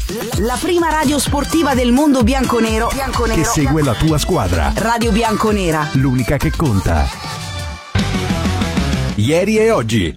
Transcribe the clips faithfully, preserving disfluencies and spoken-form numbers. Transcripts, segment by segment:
La prima radio sportiva del mondo bianconero, bianconero che segue la tua squadra. Radio Bianconera, l'unica che conta. Ieri e oggi.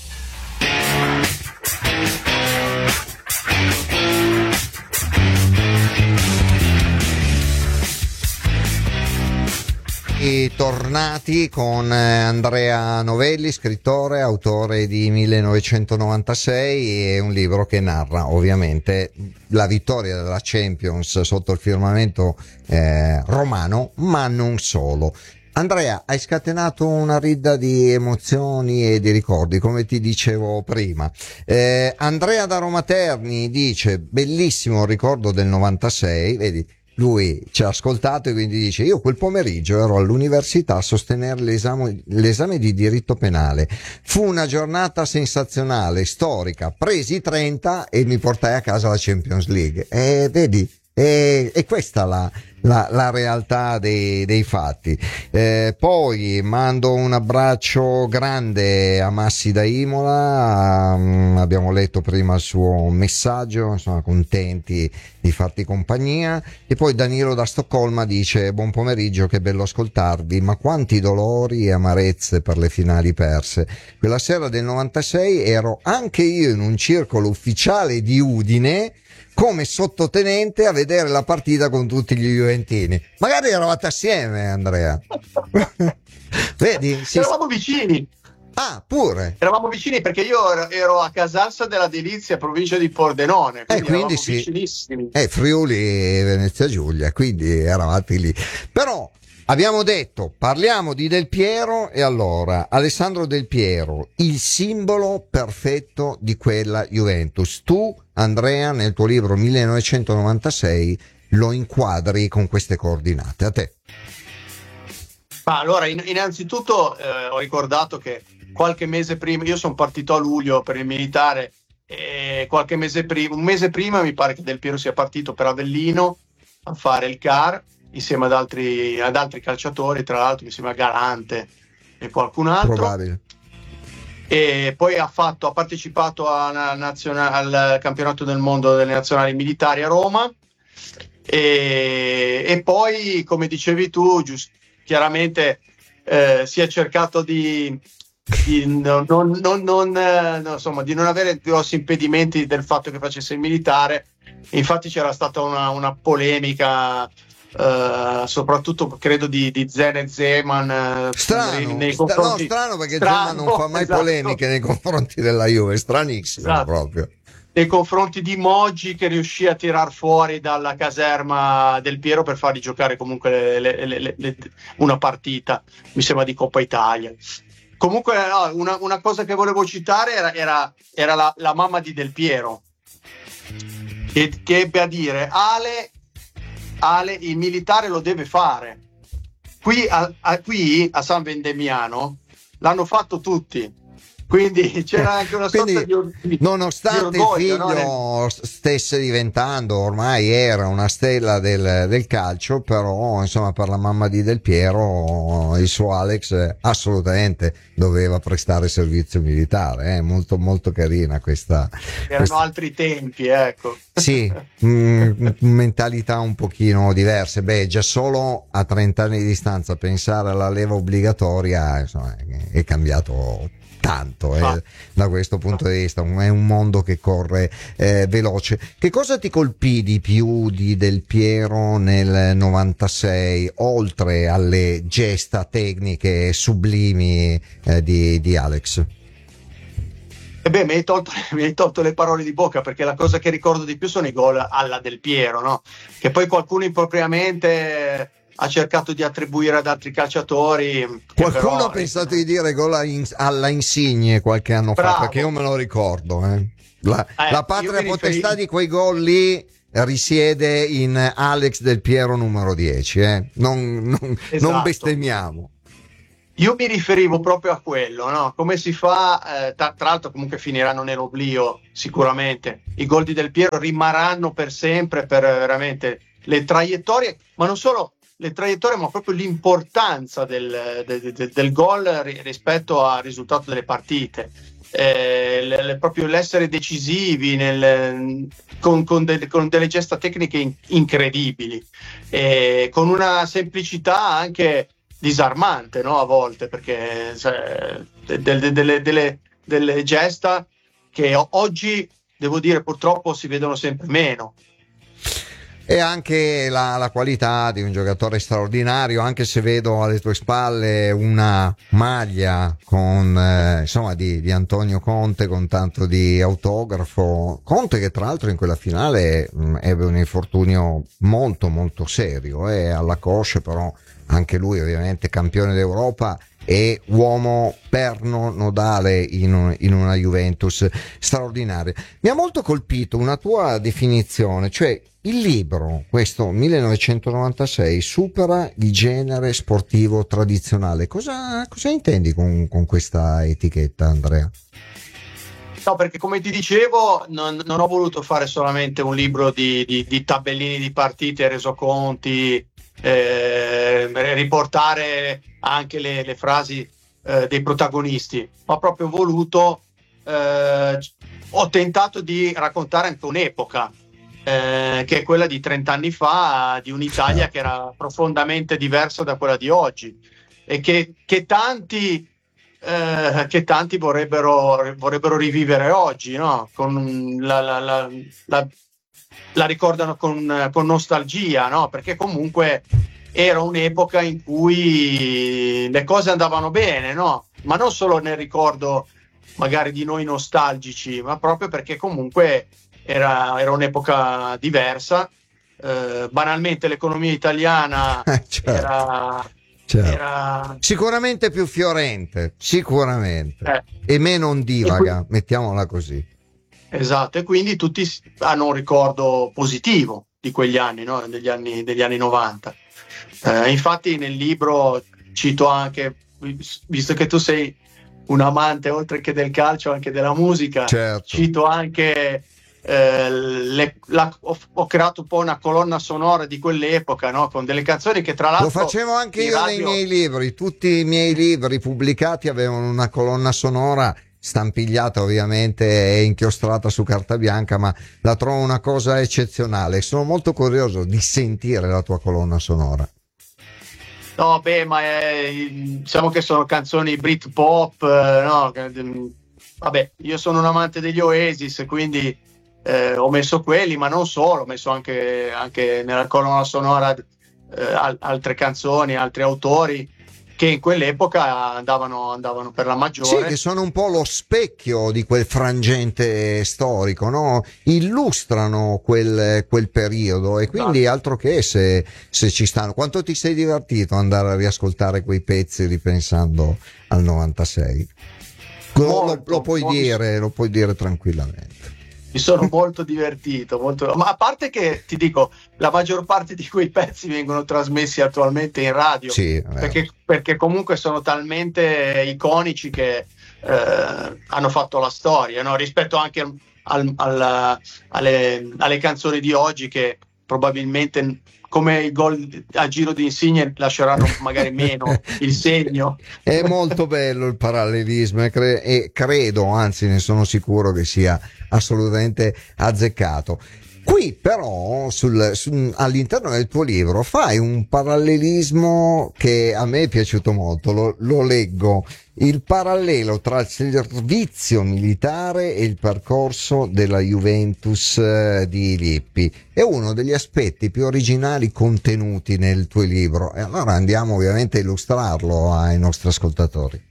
E tornati con Andrea Novelli, scrittore, autore di millenovecentonovantasei, e un libro che narra ovviamente la vittoria della Champions sotto il firmamento eh, romano, ma non solo. Andrea, hai scatenato una ridda di emozioni e di ricordi, come ti dicevo prima. Eh, Andrea da Roma Terni dice: bellissimo il ricordo del novantasei, vedi? Lui ci ha ascoltato e quindi dice: io quel pomeriggio ero all'università a sostenere l'esame, l'esame di diritto penale. Fu una giornata sensazionale, storica. Presi trenta e mi portai a casa la Champions League. E vedi, e, e questa la, la, la realtà dei, dei fatti. Eh, poi mando un abbraccio grande a Massi da Imola. Um, abbiamo letto prima il suo messaggio, sono contenti di farti compagnia. E poi Danilo da Stoccolma dice: buon pomeriggio, che bello ascoltarvi, ma quanti dolori e amarezze per le finali perse. Quella sera del novantasei ero anche io in un circolo ufficiale di Udine come sottotenente a vedere la partita con tutti gli juventini. Magari eravate assieme, Andrea. Vedi? Si... eravamo vicini. Ah, pure. Eravamo vicini perché io ero, ero a Casalsa della Delizia, provincia di Pordenone, quindi, eh, quindi sì. vicinissimi. Eh, Friuli e Venezia Giulia, quindi eravate lì. Però abbiamo detto, parliamo di Del Piero, e allora Alessandro Del Piero, il simbolo perfetto di quella Juventus. Tu, Andrea, nel tuo libro millenovecentonovantasei lo inquadri con queste coordinate. A te. Ma allora, in, innanzitutto eh, ho ricordato che qualche mese prima, io sono partito a luglio per il militare, e qualche mese prima, un mese prima mi pare che Del Piero sia partito per Avellino a fare il C A R insieme ad altri, ad altri calciatori, tra l'altro insieme a Galante e qualcun altro. Probabile. E poi ha, fatto, ha partecipato a naziona- al campionato del mondo delle nazionali militari a Roma, e, e poi, come dicevi tu, giust- chiaramente eh, si è cercato di, di, non, non, non, non, eh, no, insomma, di non avere grossi impedimenti del fatto che facesse il militare. Infatti c'era stata una, una polemica, Uh, soprattutto credo di, di Zen e Zeman, uh, strano, nei, nei sta, confronti... no, strano perché strano, Zeman non fa mai esatto. polemiche nei confronti della Juve, stranissimo, esatto. Proprio nei confronti di Moggi, che riuscì a tirar fuori dalla caserma Del Piero per fargli giocare comunque le, le, le, le, le, una partita, mi sembra di Coppa Italia. Comunque no, una, una cosa che volevo citare era, era, era la, la mamma di Del Piero, che, che ebbe a dire: Ale Ale, il militare lo deve fare. Qui a, a, qui a San Vendemiano l'hanno fatto tutti, quindi c'era anche una quindi, sorta di, or- nonostante di orgoglio, il figlio no? stesse diventando, ormai era una stella del, del calcio, però insomma per la mamma di Del Piero il suo Alex assolutamente doveva prestare servizio militare. eh? molto molto carina questa. Erano questa... altri tempi, ecco. Sì, mh, mentalità un pochino diverse. Beh, già solo a trenta anni di distanza pensare alla leva obbligatoria, insomma, è cambiato tanto eh, ah. da questo punto di vista. È un mondo che corre eh, veloce. Che cosa ti colpì di più di Del Piero nel novantasei, oltre alle gesta tecniche sublimi eh, di, di Alex? E beh, mi hai, tolto, mi hai tolto le parole di bocca, perché la cosa che ricordo di più sono i gol alla Del Piero, no? Che poi qualcuno impropriamente ha cercato di attribuire ad altri calciatori. Qualcuno però, ha pensato di dire gol alla Insigne qualche anno bravo. fa, perché io me lo ricordo. Eh. La, eh, la patria potestà riferivo... di quei gol lì risiede in Alex Del Piero numero dieci. Eh. Non, non, esatto. non bestemmiamo. Io mi riferivo proprio a quello, no? Come si fa, eh, tra, tra l'altro comunque finiranno nell'oblio sicuramente, i gol di Del Piero rimarranno per sempre, per veramente le traiettorie, ma non solo le traiettorie, ma proprio l'importanza del, del, del, del gol rispetto al risultato delle partite. eh, l- l- proprio l'essere decisivi nel, con, con, de- con delle gesta tecniche in- incredibili, e con una semplicità anche disarmante, no? A volte, perché cioè, de- de- delle, delle, delle gesta che o- oggi, devo dire, purtroppo si vedono sempre meno. E anche la, la qualità di un giocatore straordinario, anche se vedo alle tue spalle una maglia con eh, insomma di, di Antonio Conte con tanto di autografo. Conte che tra l'altro in quella finale mh, ebbe un infortunio molto molto serio e eh, alla coscia, però anche lui ovviamente campione d'Europa e uomo perno nodale in, un, in una Juventus straordinaria. Mi ha molto colpito una tua definizione, cioè il libro, questo millenovecentonovantasei, supera il genere sportivo tradizionale. Cosa, cosa intendi con, con questa etichetta, Andrea? No, perché come ti dicevo, non, non ho voluto fare solamente un libro di, di, di tabellini di partite, resoconti, eh, riportare anche le, le frasi eh, dei protagonisti. Ho proprio voluto, eh, ho tentato di raccontare anche un'epoca, eh, che è quella di trenta anni fa, di un'Italia che era profondamente diversa da quella di oggi e che, che tanti... Eh, che tanti vorrebbero, vorrebbero rivivere oggi, no? Con la, la, la, la, la ricordano con, con nostalgia, no? Perché comunque era un'epoca in cui le cose andavano bene, no? Ma non solo nel ricordo magari di noi nostalgici, ma proprio perché comunque era, era un'epoca diversa. Eh, banalmente l'economia italiana certo. era... Certo. Era... sicuramente più fiorente, sicuramente, eh. e meno ondivaga, qui... mettiamola così. Esatto, e quindi tutti hanno un ricordo positivo di quegli anni, no? degli anni, degli anni novanta. Eh, infatti nel libro cito anche, visto che tu sei un amante oltre che del calcio anche della musica, certo. Cito anche Eh, le, la, ho, ho creato un po' una colonna sonora di quell'epoca, no? Con delle canzoni che tra l'altro lo facevo anche io radio... nei miei libri, tutti i miei libri pubblicati avevano una colonna sonora stampigliata ovviamente e inchiostrata su carta bianca, ma la trovo una cosa eccezionale. Sono molto curioso di sentire la tua colonna sonora. No, beh, ma è, diciamo che sono canzoni Britpop, eh, no? Vabbè, io sono un amante degli Oasis, quindi Eh, ho messo quelli, ma non solo, ho messo anche, anche nella colonna sonora eh, al- altre canzoni, altri autori che in quell'epoca andavano, andavano per la maggiore. Sì, che sono un po' lo specchio di quel frangente storico, no? Illustrano quel, quel periodo e quindi altro che se, se ci stanno. Quanto ti sei divertito andare a riascoltare quei pezzi ripensando al novantasei? Lo, Molto, lo, lo puoi molto. dire, lo puoi dire tranquillamente. Mi sono molto divertito, molto... ma a parte che ti dico, la maggior parte di quei pezzi vengono trasmessi attualmente in radio, sì, perché, perché comunque sono talmente iconici che eh, hanno fatto la storia, no? Rispetto anche al, al, alle, alle canzoni di oggi che probabilmente come i gol a giro di Insigne lasceranno magari meno il segno. È molto bello il parallelismo e, cre- e credo, anzi ne sono sicuro che sia assolutamente azzeccato. Qui però sul, su, all'interno del tuo libro fai un parallelismo che a me è piaciuto molto, lo, lo leggo, il parallelo tra il servizio militare e il percorso della Juventus eh, di Lippi. È uno degli aspetti più originali contenuti nel tuo libro e allora andiamo ovviamente a illustrarlo ai nostri ascoltatori.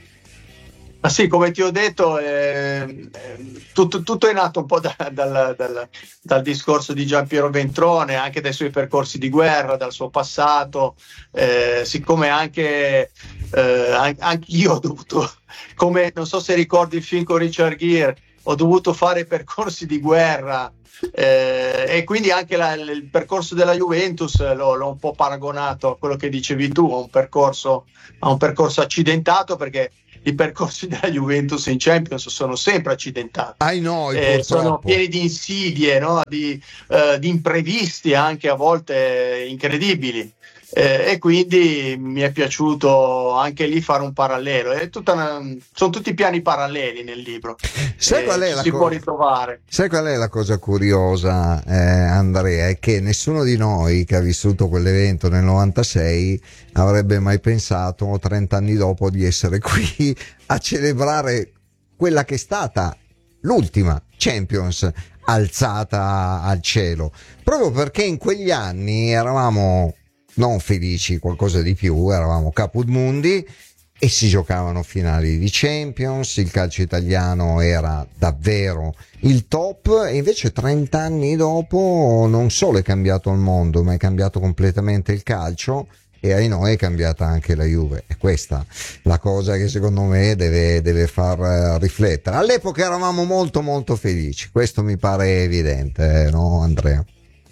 Ma sì, come ti ho detto, eh, tutto, tutto è nato un po' da, dal, dal, dal discorso di Giampiero Ventrone, anche dai suoi percorsi di guerra, dal suo passato, eh, siccome anche, eh, anche io ho dovuto, come non so se ricordi il film con Richard Gere, ho dovuto fare percorsi di guerra, eh, e quindi anche la, il percorso della Juventus l'ho, l'ho un po' paragonato a quello che dicevi tu, a un percorso, a un percorso accidentato, perché i percorsi della Juventus in Champions sono sempre accidentati, ai noi, eh, sono pieni di insidie, no? di, eh, di imprevisti anche a volte incredibili, Eh, e quindi mi è piaciuto anche lì fare un parallelo. È tutta una, sono tutti piani paralleli nel libro. Sai eh, qual è ci la si co- può ritrovare. Sai qual è la cosa curiosa, eh, Andrea? È che nessuno di noi che ha vissuto quell'evento nel novantasei avrebbe mai pensato trenta anni dopo di essere qui a celebrare quella che è stata l'ultima Champions alzata al cielo, proprio perché in quegli anni eravamo non felici, qualcosa di più, eravamo caput mundi e si giocavano finali di Champions, il calcio italiano era davvero il top, e invece trenta anni dopo non solo è cambiato il mondo, ma è cambiato completamente il calcio, e ai noi è cambiata anche la Juve. E questa la cosa che secondo me deve, deve far riflettere. All'epoca eravamo molto molto felici, questo mi pare evidente, no Andrea?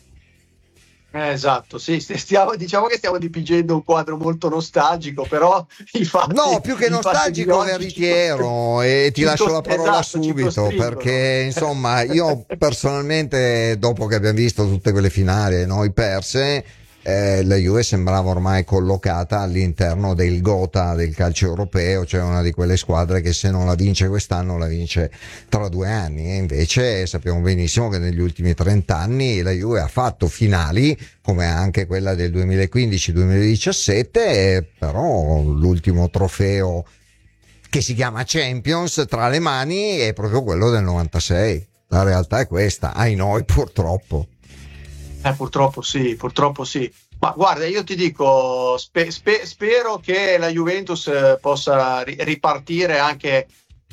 Eh, esatto, sì, stiamo, diciamo che stiamo dipingendo un quadro molto nostalgico, però i fatti, No, più che nostalgico, veritiero, e ti lascio la parola esatto, subito, perché insomma io personalmente, dopo che abbiamo visto tutte quelle finali noi perse, eh, la Juve sembrava ormai collocata all'interno del Gotha del calcio europeo, cioè una di quelle squadre che se non la vince quest'anno la vince tra due anni, e invece sappiamo benissimo che negli ultimi trenta anni la Juve ha fatto finali come anche quella del duemilaquindici duemiladiciassette, però l'ultimo trofeo che si chiama Champions tra le mani è proprio quello del novantasei. La realtà è questa, ai noi purtroppo. Eh, purtroppo sì, purtroppo sì. Ma guarda, io ti dico, spe- spe- spero che la Juventus eh, possa ri- ripartire anche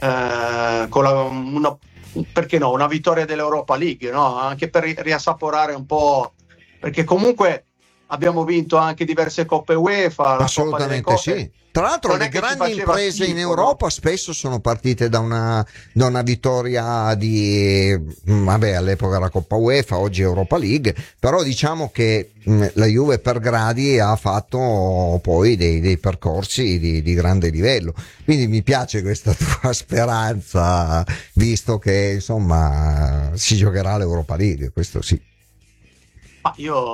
eh, con la, una, perché no, una vittoria dell'Europa League, no? Anche per ri- riassaporare un po', perché comunque abbiamo vinto anche diverse coppe UEFA. Assolutamente sì. Tra l'altro le grandi imprese schifo, in Europa no? spesso sono partite da una, da una vittoria di, vabbè, all'epoca era Coppa UEFA, oggi Europa League, però diciamo che mh, la Juve per gradi ha fatto poi dei, dei percorsi di, di grande livello, quindi mi piace questa tua speranza, visto che insomma si giocherà l'Europa League, questo sì. Ma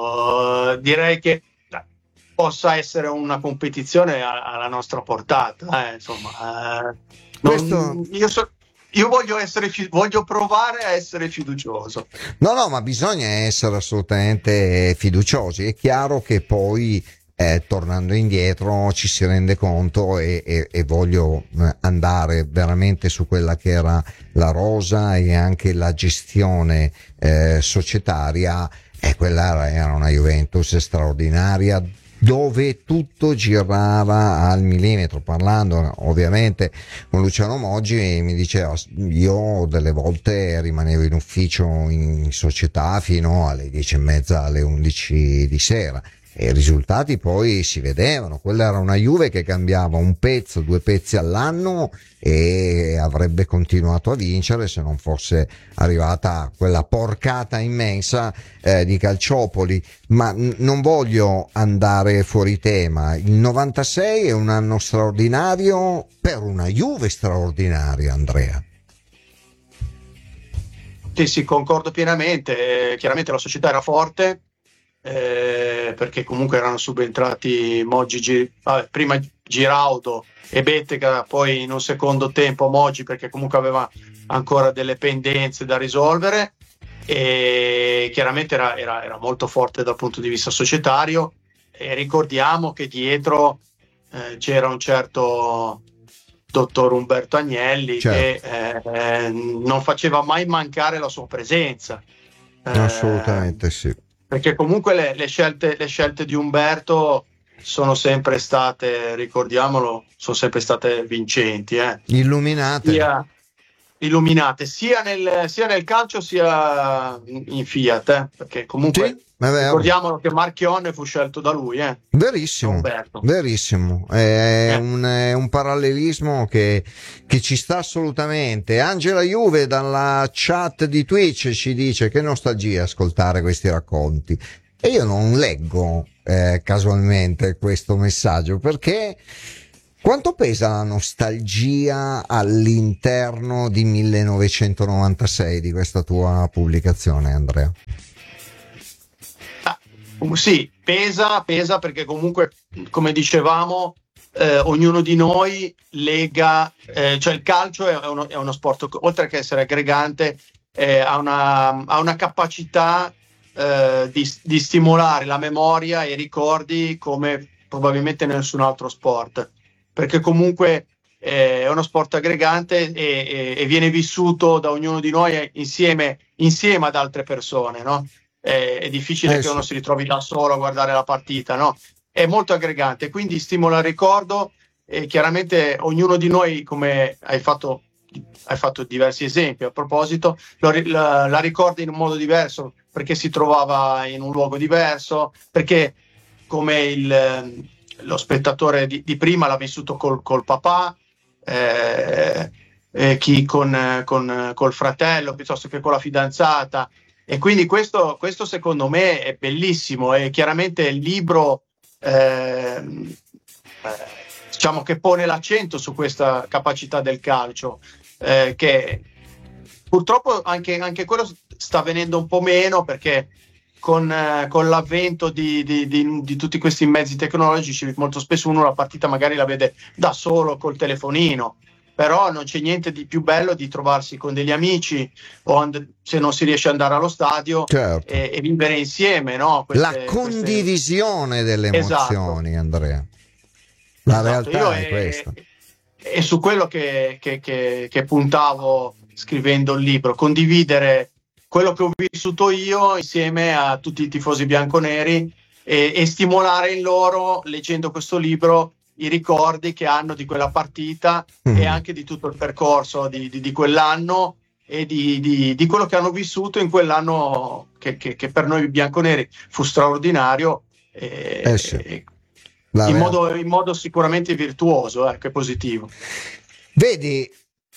io direi che possa essere una competizione alla nostra portata, eh, insomma. Eh, Questo... non, io, so, io voglio essere, voglio provare a essere fiducioso. No, no, ma bisogna essere assolutamente fiduciosi. È chiaro che poi eh, tornando indietro ci si rende conto, e, e, e voglio andare veramente su quella che era la rosa e anche la gestione eh, societaria. E quella era una Juventus straordinaria, dove tutto girava al millimetro. Parlando ovviamente con Luciano Moggi, mi diceva, io delle volte rimanevo in ufficio in società fino alle dieci e mezza, alle undici di sera, e i risultati poi si vedevano. Quella era una Juve che cambiava un pezzo, due pezzi all'anno, e avrebbe continuato a vincere se non fosse arrivata quella porcata immensa eh, di Calciopoli. Ma n- non voglio andare fuori tema. Il novantasei è un anno straordinario per una Juve straordinaria, Andrea. Sì, sì, concordo pienamente. Chiaramente la società era forte, eh, perché comunque erano subentrati Moggi, Gir- vabbè, prima Giraudo e Bettega, poi in un secondo tempo Moggi, perché comunque aveva ancora delle pendenze da risolvere, e chiaramente era, era, era molto forte dal punto di vista societario. E ricordiamo che dietro eh, c'era un certo dottor Umberto Agnelli, certo, che eh, non faceva mai mancare la sua presenza. Assolutamente eh, sì. Perché comunque le, le, scelte, le scelte di Umberto sono sempre state, ricordiamolo, sono sempre state vincenti. Eh. Illuminate. Sia, illuminate, sia nel, sia nel calcio sia in, in Fiat, eh. Perché comunque sì, ricordiamolo che Marchionne fu scelto da lui. Eh. Verissimo, verissimo. È, eh. un, è un parallelismo che, che ci sta assolutamente. Angela Juve dalla chat di Twitch ci dice che nostalgia ascoltare questi racconti. E io non leggo eh, casualmente questo messaggio, perché quanto pesa la nostalgia all'interno di millenovecentonovantasei, di questa tua pubblicazione, Andrea? Ah, Sì, pesa, pesa perché comunque, come dicevamo, eh, ognuno di noi lega, eh, cioè il calcio è uno, è uno sport, oltre che essere aggregante, eh, ha, una, ha una capacità eh, di, di stimolare la memoria e i ricordi come probabilmente nessun altro sport, perché comunque eh, è uno sport aggregante e, e, e viene vissuto da ognuno di noi insieme, insieme ad altre persone, no? È difficile eh, che uno sì. si ritrovi da solo a guardare la partita, no? È molto aggregante, quindi stimola il ricordo e chiaramente ognuno di noi, come hai fatto, hai fatto diversi esempi a proposito, lo, la, la ricorda in un modo diverso perché si trovava in un luogo diverso, perché come il, lo spettatore di, di prima l'ha vissuto col, col papà, eh, eh, chi con, con col fratello piuttosto che con la fidanzata. E quindi questo, questo secondo me è bellissimo e chiaramente il libro eh, diciamo che pone l'accento su questa capacità del calcio eh, che purtroppo anche, anche quello sta venendo un po' meno perché con, eh, con l'avvento di, di, di, di tutti questi mezzi tecnologici molto spesso uno la partita magari la vede da solo col telefonino, però non c'è niente di più bello di trovarsi con degli amici o and- se non si riesce ad andare allo stadio, certo, e, e vivere insieme, no? Queste, la condivisione queste... delle emozioni, esatto. Andrea, la esatto. realtà Io è, è questa è su quello che, che, che, che puntavo scrivendo il libro, condividere quello che ho vissuto io insieme a tutti i tifosi bianconeri e, e stimolare in loro, leggendo questo libro, i ricordi che hanno di quella partita mm. e anche di tutto il percorso di, di, di quell'anno e di, di, di quello che hanno vissuto in quell'anno che, che, che per noi bianconeri fu straordinario e, eh sì. e in, modo, in modo sicuramente virtuoso, ecco, eh, positivo. Vedi,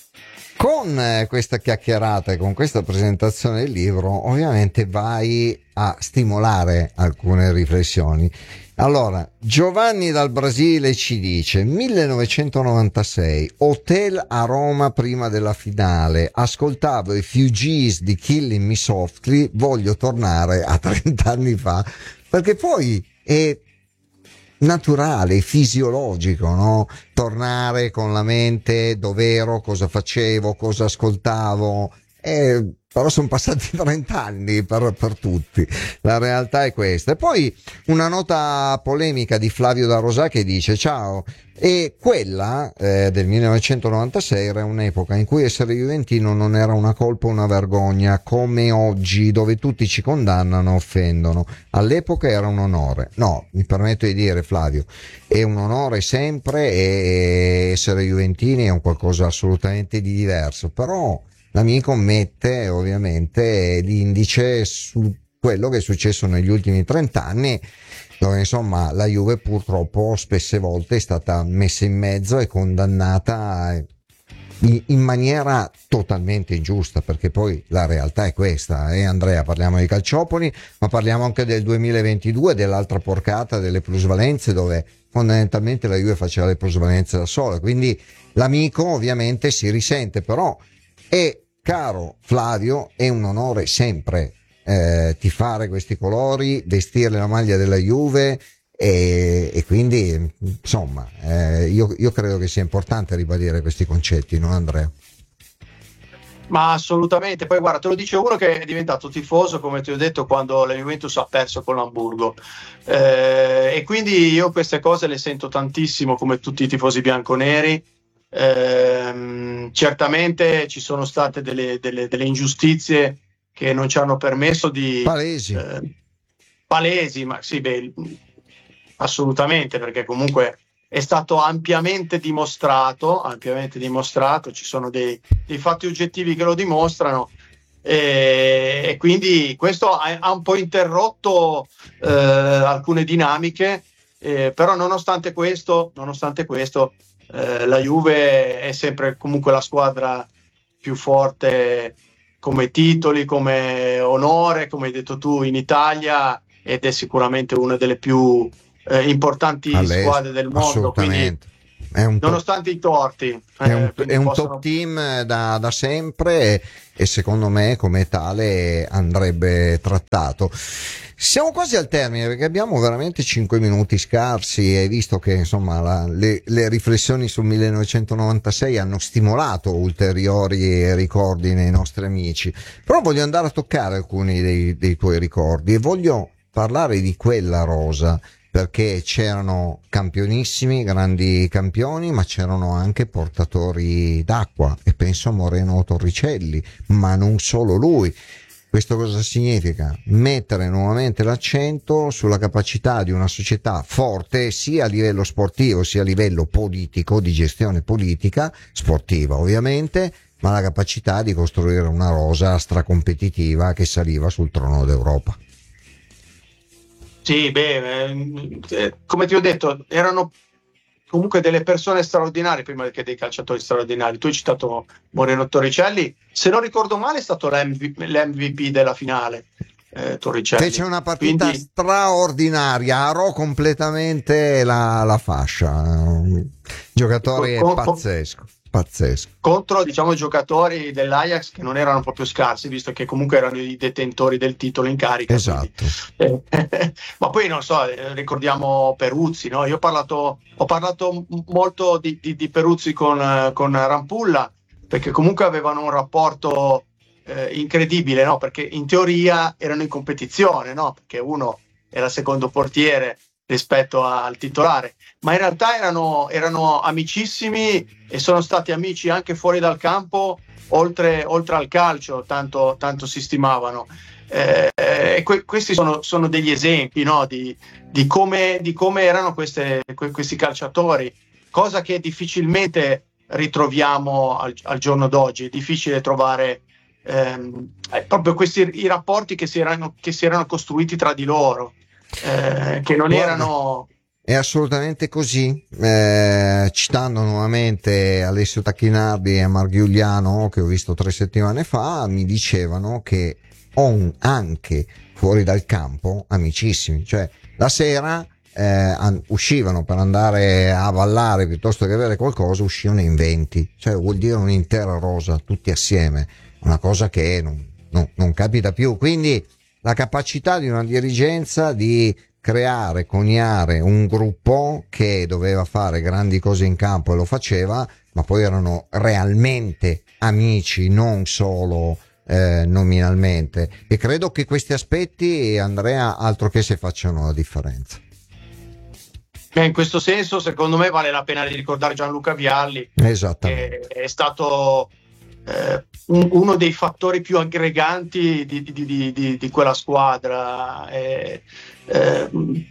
con questa chiacchierata e con questa presentazione del libro ovviamente vai a stimolare alcune riflessioni. Allora, Giovanni dal Brasile ci dice: millenovecentonovantasei, hotel a Roma prima della finale, ascoltavo i Fugees di Killing Me Softly, voglio tornare a trent'anni fa, perché poi è naturale, fisiologico, no? Tornare con la mente dov'ero, cosa facevo, cosa ascoltavo, e però sono passati trent'anni per, per tutti, la realtà è questa. E poi una nota polemica di Flavio da Rosà che dice: ciao, e quella eh, del millenovecentonovantasei era un'epoca in cui essere juventino non era una colpa o una vergogna come oggi, dove tutti ci condannano, offendono. All'epoca era un onore. No, mi permetto di dire, Flavio, è un onore sempre e essere juventini è un qualcosa assolutamente di diverso, però l'amico mette ovviamente l'indice su quello che è successo negli ultimi trent'anni, dove insomma la Juve purtroppo spesse volte è stata messa in mezzo e condannata in, in maniera totalmente ingiusta, perché poi la realtà è questa. E eh, Andrea, parliamo di Calciopoli, ma parliamo anche del duemilaventidue, dell'altra porcata delle plusvalenze, dove fondamentalmente la Juve faceva le plusvalenze da sola, quindi l'amico ovviamente si risente, però è, caro Flavio, è un onore sempre eh, tifare questi colori, vestire la maglia della Juve e, e quindi insomma eh, io, io credo che sia importante ribadire questi concetti, no Andrea? Ma assolutamente, poi guarda, te lo dice uno che è diventato tifoso, come ti ho detto, quando la Juventus ha perso con l'Hamburgo, eh, e quindi io queste cose le sento tantissimo, come tutti i tifosi bianconeri. Eh, certamente ci sono state delle, delle, delle ingiustizie che non ci hanno permesso di palesi, eh, palesi ma sì, beh, assolutamente, perché comunque è stato ampiamente dimostrato ampiamente dimostrato, ci sono dei, dei fatti oggettivi che lo dimostrano, e, e quindi questo ha, ha un po' interrotto eh, alcune dinamiche, eh, però nonostante questo nonostante questo Eh, la Juve è sempre comunque la squadra più forte come titoli, come onore, come hai detto tu, in Italia, ed è sicuramente una delle più eh, importanti All'est, squadre del mondo, quindi è un nonostante top, i torti è un, eh, è un possono... top team da, da sempre e, e secondo me come tale andrebbe trattato. Siamo quasi al termine perché abbiamo veramente cinque minuti scarsi e visto che insomma la, le, le riflessioni sul millenovecentonovantasei hanno stimolato ulteriori ricordi nei nostri amici, però voglio andare a toccare alcuni dei, dei tuoi ricordi e voglio parlare di quella rosa, perché c'erano campionissimi, grandi campioni, ma c'erano anche portatori d'acqua e penso a Moreno Torricelli, ma non solo lui. Questo cosa significa? Mettere nuovamente l'accento sulla capacità di una società forte sia a livello sportivo sia a livello politico, di gestione politica, sportiva ovviamente, ma la capacità di costruire una rosa stracompetitiva che saliva sul trono d'Europa. Sì, beh, eh, come ti ho detto, erano comunque delle persone straordinarie prima che dei calciatori straordinari. Tu hai citato Moreno Torricelli, se non ricordo male è stato l'M V P della finale, eh, Torricelli. Fece una partita Quindi, straordinaria, arò completamente la, la fascia, giocatore con, con, pazzesco, pazzesco. Contro, diciamo, giocatori dell'Ajax che non erano proprio scarsi, visto che comunque erano i detentori del titolo in carica. Esatto. Quindi, eh, ma poi non so, eh, ricordiamo Peruzzi, no? Io ho parlato, ho parlato molto di, di, di Peruzzi con, con Rampulla, perché comunque avevano un rapporto eh, incredibile, no? Perché in teoria erano in competizione, no? Perché uno era secondo portiere rispetto al titolare, ma in realtà erano, erano amicissimi e sono stati amici anche fuori dal campo, oltre, oltre al calcio, tanto, tanto si stimavano. Eh, e que- questi sono, sono degli esempi, no? di, di, come, di come erano queste, que- questi calciatori, cosa che difficilmente ritroviamo al, al giorno d'oggi. È difficile trovare ehm, proprio questi i rapporti che si erano, che si erano costruiti tra di loro. Eh, che non Guarda, erano è assolutamente così, eh, citando nuovamente Alessio Tacchinardi e Marghiuliano che ho visto tre settimane fa, mi dicevano che on, anche fuori dal campo amicissimi, cioè la sera eh, an- uscivano per andare a ballare piuttosto che avere qualcosa, uscivano in venti, cioè vuol dire un'intera rosa tutti assieme, una cosa che non, non, non capita più, quindi la capacità di una dirigenza di creare, coniare un gruppo che doveva fare grandi cose in campo e lo faceva, ma poi erano realmente amici, non solo eh, nominalmente. E credo che questi aspetti, Andrea, altro che se facciano la differenza. Beh, in questo senso, secondo me, vale la pena di ricordare Gianluca Vialli, Esattamente. che è stato eh, un, uno dei fattori più aggreganti di, di, di, di, di quella squadra. Eh, eh,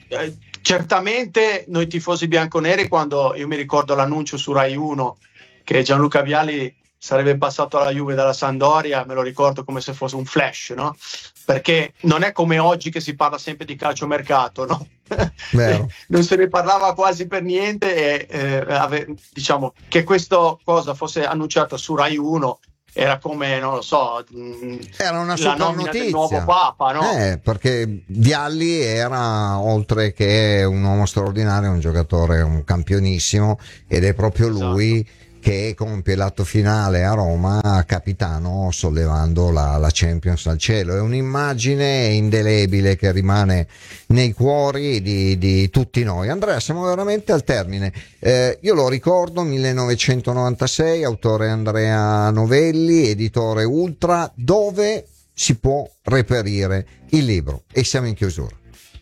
certamente noi tifosi bianconeri, quando io mi ricordo l'annuncio su Rai uno che Gianluca Vialli sarebbe passato alla Juve dalla Sampdoria, me lo ricordo come se fosse un flash, no? Perché non è come oggi che si parla sempre di calciomercato, no? Vero. Non se ne parlava quasi per niente e eh, ave, diciamo che questa cosa fosse annunciata su Rai uno era come, non lo so, era una la nomina notizia del nuovo Papa, no? Eh, perché Vialli era, oltre che un uomo straordinario, un giocatore, un campionissimo, ed è proprio lui, esatto, che compie l'atto finale a Roma, capitano, sollevando la, la Champions al cielo. È un'immagine indelebile che rimane nei cuori di, di tutti noi. Andrea, siamo veramente al termine. Eh, io lo ricordo, millenovecentonovantasei, autore Andrea Novelli, editore Ultra. Dove si può reperire il libro? E siamo in chiusura.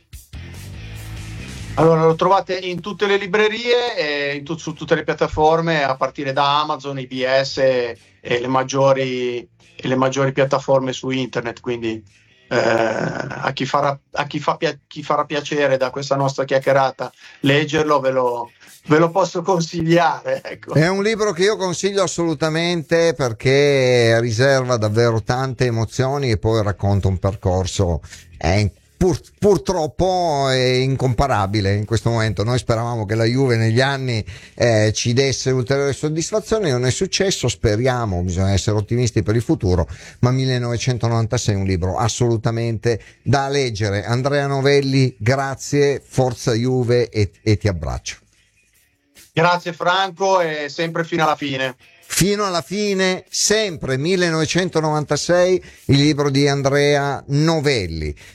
Allora, lo trovate in tutte le librerie e in tu- su tutte le piattaforme, a partire da Amazon, I B S e, e le maggiori e le maggiori piattaforme su internet. Quindi eh, a chi farà a chi fa pia- chi farà piacere da questa nostra chiacchierata leggerlo, ve lo ve lo posso consigliare, ecco. È un libro che io consiglio assolutamente, perché riserva davvero tante emozioni e poi racconta un percorso eh, Pur, purtroppo è incomparabile in questo momento. Noi speravamo che la Juve negli anni eh, ci desse ulteriori soddisfazioni, non è successo, speriamo, bisogna essere ottimisti per il futuro, ma millenovecentonovantasei è un libro assolutamente da leggere. Andrea Novelli, grazie, forza Juve e, e ti abbraccio. Grazie Franco, e sempre fino alla fine. Fino alla fine, sempre millenovecentonovantasei, il libro di Andrea Novelli.